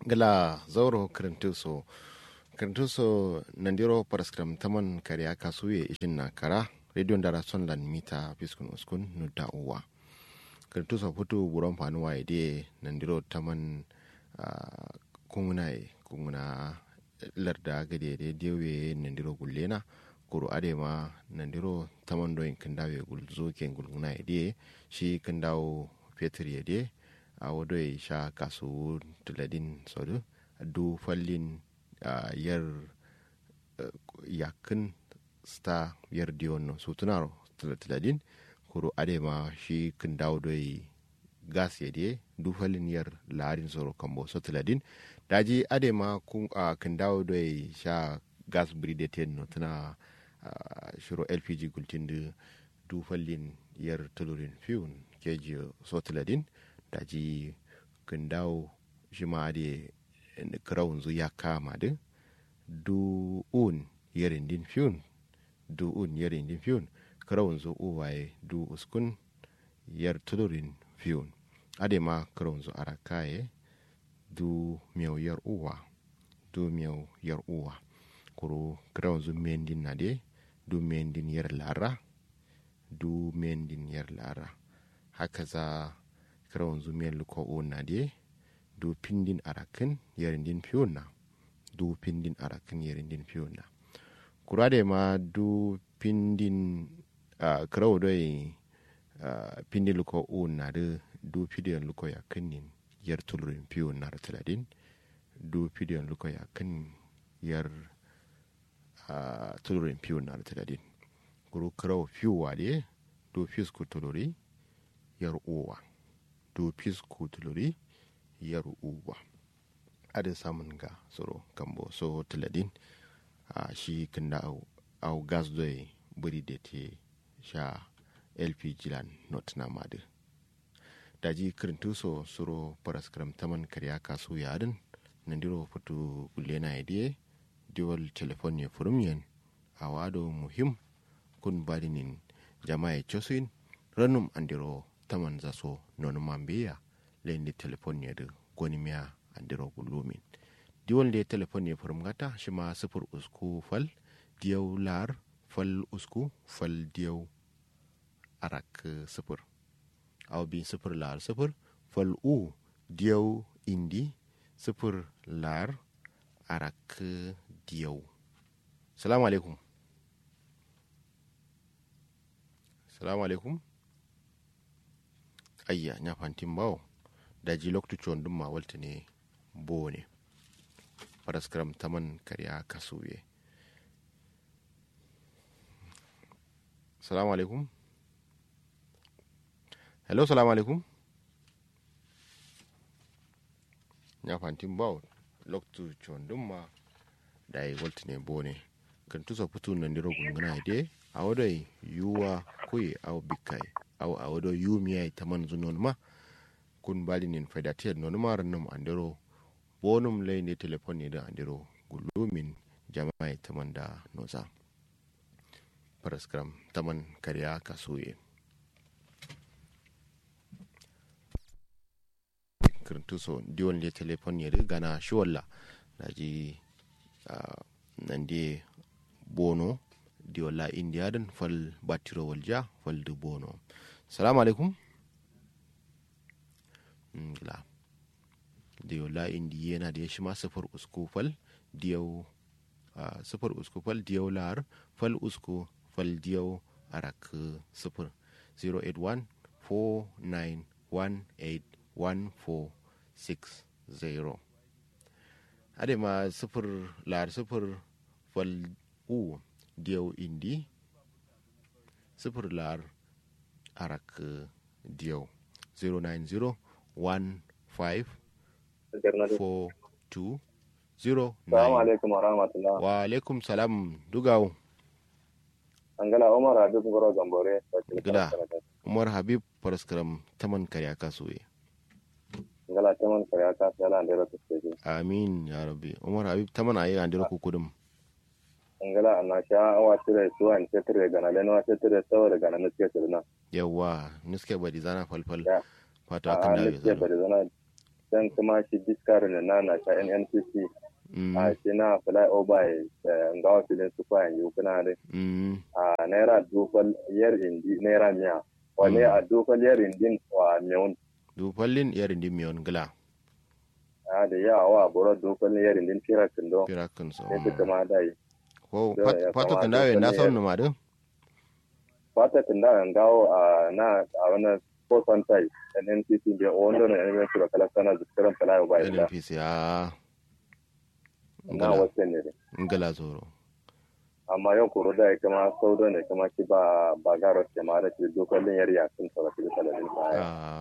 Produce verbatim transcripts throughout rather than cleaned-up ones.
gala zauro kirintuso kirintuso nandiro paraskram taman kariya kasuye ishin na kara radio ndara sonlan mita fiskun uskun nuda uwa kirintuso putu buron fanuwa ide nandiro taman uh, kungunai kunguna larda gade de dewe nandiro gullena kuru adema nandiro taman doyin kindawe gulzo ken gulguna ide shi kindawo fetur yade a wadoi sha kasu tuladin sodu du fallin uh, yar uh, yakin sta yar diyon su tunaro tuladin kuru adema shi kin dawo doi gas yade du fallin yar larin soro kambo so tuladin daji adema kun uh, kin dawo doi sha gas bridated no tuna uh, shiro L P G gultin du du fallin yar tulurin fiun keji so tuladin daji kindawo shi ma da krawun zu ya kama da du un yarin din fiyun du un yarin din fiyun krawun zu uwaye du uskun yar tulurin fiyun ade ma krawun zu arakaye du miyau yar uwa du miyau yar uwa kuru krawun zu mendin na de du mendin yar lara du mendin yar lara haka za krawon zumiyar luko na de du pindin arakin yarindin fiyona du pindin arakin yarindin fiyona kura da ma du pindin uh, krawo doi uh, pindin luko na de du pidiyon luko ya kinin yar tulurin fiyona da taladin du pidiyon luko ya kin yar uh, tulurin fiyona da taladin kuru krawo fiyowa de du fisku tuluri yar uwa do pisku tuluri yar uwa ada samun ga tsoro kambo so tiladin a shi kinda au, au gas doy buri da te sha L P G lan not na madu daji kirintu so suro paraskram taman kariya kasu yadin nandiro futu gulena idea dual telephone ya furumyen awado muhim kun badinin jama'a chosin ranum andiro taman zaso nono mambeya lendi telefon ya da goni miya andiro gulumin diwon da telefon ya furum gata shi ma sifir usku fal diyau lar fal usku fal diyau arak sifir aw bin sifir lar sifir fal u diyau indi sifir lar arak diyau. Salamu alaikum. Salamu alaikum. Ayya nya fantin bawo daji loktu chondum ma walta ne bo ne paraskram taman kariya kasuye. Salamu alaikum. Hello, salamu alaikum. Nya fantin bawo loktu chondum ma dai walta ne bo ne kan tusa putu nan diro gungana ide awodai yuwa kuyi aw bikai aw awodo yumiyai taman zunon ma kun bali nin fedatier non ma ranum andero bonum lay ne telefon ne da andero gulumin jama'a taman da noza paraskram taman kariya kasuye kirintuso diwon le telefon ne gana shiwalla daji uh, nande bono diola india dan fal batiro walja fal du bono. Salamu alaikum. Ngla diola indiya na da shi ma safar usku fal diyau uh, safar usku fal diyau lar fal usku fal diyau arak safar zero eight one four nine one eight one four six zero ade ma safar lar safar fal u diyau indi sifir lar arak diyau zero nine zero one five four two zero nine. Assalamu alaikum wa rahmatullah. Wa alaikum salam dugawo. Angala Umar Habib Goro Gambore. Gila Umar Habib paraskaram taman kariya kasuye. Angala taman kariya kasuye ala andero kusteji. Amin ya rabbi. Umar Habib taman ayi andero kukudum. Angala anasha wa tire suwa in tire gana leno wa tire sawa gana nuske sirna. Yawa nuske badi zana falfal Ya. fata kan dawe nuske badi zana dan kuma shi diskar na na ta N N P C a shi na fly over ga filin su kwa yi kuna da a naira dufal yar indi naira miya wani a dufal yar indin wa miyon dufallin yar indin miyon gila a da yawa boro dufal yar indin firakin do firakin so ne kuma dai ko fata kan dawo na saunu ma din fata kan dawo gawo a na a wannan kosan tai N N P C da wanda ne ne su da kala sana zikiran fly over N N P C a na wasu ne ngala zoro amma yau kuro da ya kama saudo ne kama ki ba ba garo ke ma da ke dokalin yariya sun tsara ki da lalin baya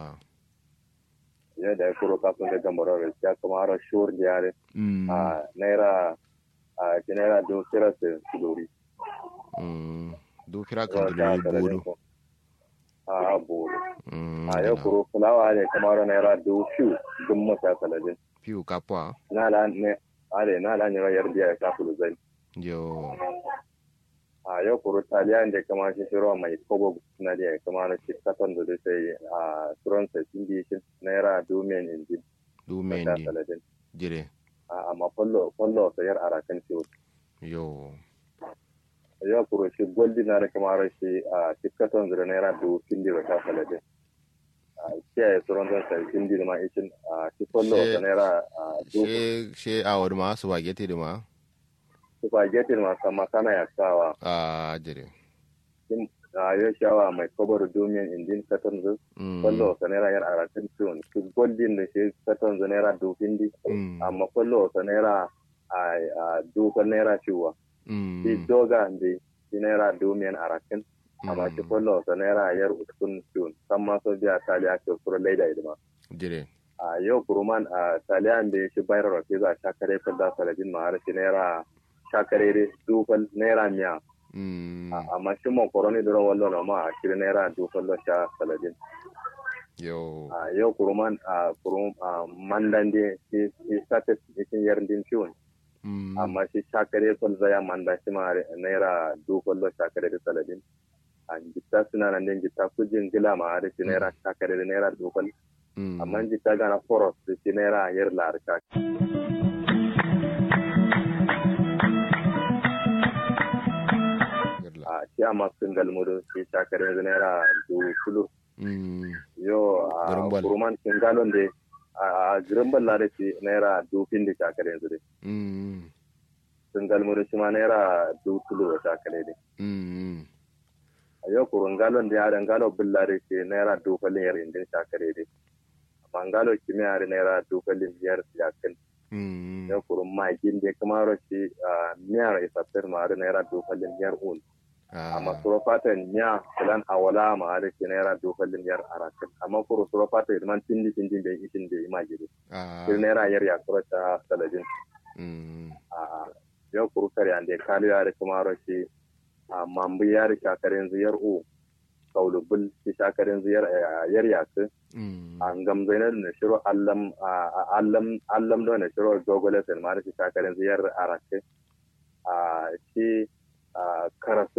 ya da kuro ka sun da gamaro da ya kama ra shur da yare a naira a naira do kira se dori mm do kira kan da bodo a bodo a yau kuro fulawa ne kama ra naira do fiu gumma ta saladin fiu kapwa na la ne ale na la ne yar biya ka fulu zai yo a yau kuro taliya da kama shi shiro mai kobo na da kama na shi katon da sai a turon saindi shi naira domin indi domin indi jire a amma fallo fallo sayar arakan shi yo yau kuro shi goldi na da kama shi a shi katon da naira do indi da ta saladin a shi ya turon da sai indi ma ishin a shi fallo da naira she she a wani ma su bageti da ma spaghetti masu makana ya sawa a jire a yau shawa mai kobar domin indin katon zu kwallo sa naira yar arakan tun su goldin da shi katon zu naira dofin di amma kwallo sa naira a dofin naira ciwa shi doga da shi naira domin arakan amma shi kwallo sa naira yar uskun tun san maso biya taliya ke kuro laida idima jire a yau kuruman a taliyan da shi bayar rafi za a shakare fadda saladin ma'ar shi naira shakarere dufal naira miya amma shi makaroni da rawar lona ma a shirin naira dufal da sha saladin yau a yau kuruman a kurum a mandan da shi sata cikin yardin ciwon amma shi shakare fal zaya manda shi ma naira dufal da shakare da saladin a gita suna nan din gita kujin gila ma da shi naira shakare da naira dufal amma gita gana foros da shi naira yar larka a shi a masu galmudu shi shakar yanzu naira dubu kulu yo a kuruman kingalon da a girimban lada shi naira dufin da shakar yanzu dai sun galmudu shi ma naira dubu kulu da shakar yanzu a yau kurun galon da yaren galon billa da shi naira dufalin yar indin shakar yanzu amma galon kimiyya da naira dufalin yar yakin yau kurun magin da kuma rashi miyar isasir ma da naira dufalin yar un amma suro fatan nya plan awala ma da ke naira dofallin yar arakan amma kuro suro fatan man tindi tindi bai ishin da ima gidi ke naira yar ya suro ta saladin a yau kuro kare ande kalu ya da kuma rashi a mambu ya da shakarin ziyar u kaulubul shi shakarin ziyar yar ya su an gamzainar da shiro allam allam allam da na shiro gogolatin ma da shi shakarin ziyar arakan a shi karasu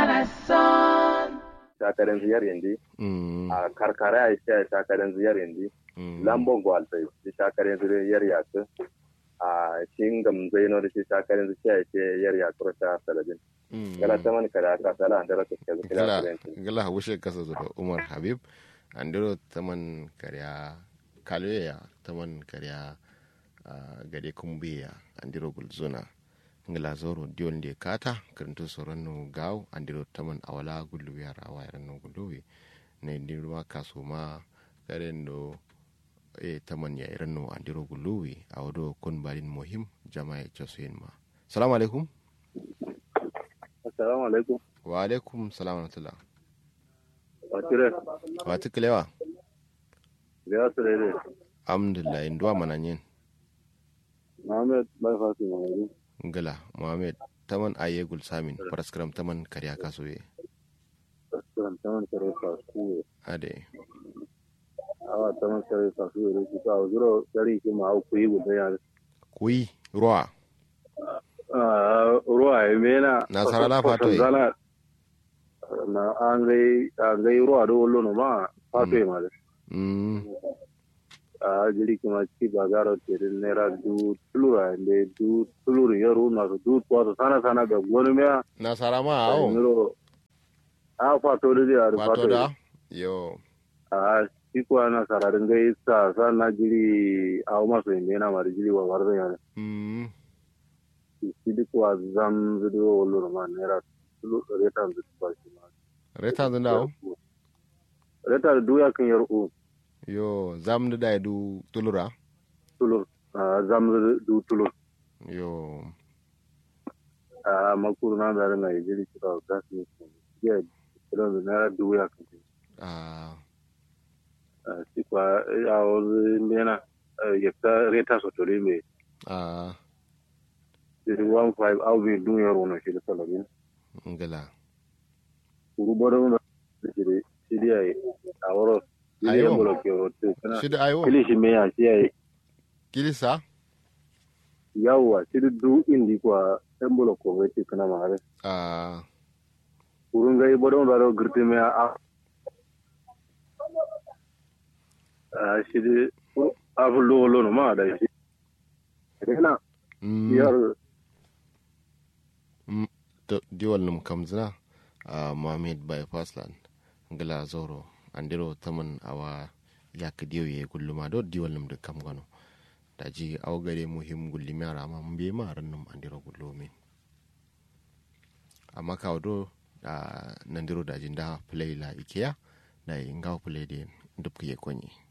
shakarin ziyar indi a karkara ya shi shakarin ziyar indi lambon gwaltai shi shakarin ziyar yasu a shi gamzai na da shi shakarin ziyar yar yasu ta saladin gala ta mani kada aka sala an dara ta kaza kila gala wushe kasa zuwa umar habib an dara ta man karya kaloya ta man karya gade kumbiya an dara gulzuna ngila zoro dion de kata karanto sorano gaw andiro taman awala gullu yara awayran no gulluwi ne ndirwa kasuma karendo e taman ya irano andiro gulluwi awdo kon balin muhim jama'a josen ma assalamu alaikum assalamu alaikum wa alaikum salam wa rahmatullah watire watiklewa lewa sere alhamdulillah indwa mananyen Muhammad bai fasu ne ngala Muhammad taman aye gul samin paraskram taman karya kasuwe paraskram taman karya kasuwe ade awa taman karya kasuwe ne ka zuro dari ki ma ku yi guda ya kuyi ruwa ah ruwa mena nasara la fato na an gai an gai ruwa do wallo no ma fato ma mm a jiri kuma ci bagaro tere nera du tulura le du tulur yaro na du to sana sana ga gonu me na sarama awo nero a fato da ya fato da yo a shi ko ana sararin gai sa sa na jiri a maso inde na mari jiri wa warda ya mm shi di ko azam zudo wolo ma nera tulur reta zudo ba shi ma reta zudo reta du ya kan yaro yo zam da du tulura tulur zam du tulur yo a makuru na da na jiri kira gas ne ya kira da na du ya kan ah si kwa ya o mena ya ta reta so tore me ah zero one five au bi du ya rono shi da salabin ngala kuru bodo na shi shi ai a woro ayo shi da ayo kili shi me ya shi ai kilisa yawa shi du indi kwa embolo ko weti kana mare ah kurun gai bodo na ro girti me a a shi a lo lo no ma da shi kana yar to diwal num kamzina a Mohammed bypass land ngala zoro andiro taman awa yak diyo ye gulluma do diwal num de kam gano daji aw gare muhim gullimi ara ma mbe ma rannum andiro gullumin amma kawdo a nandiro daji nda play la ikea na ngaw play den dubke konyi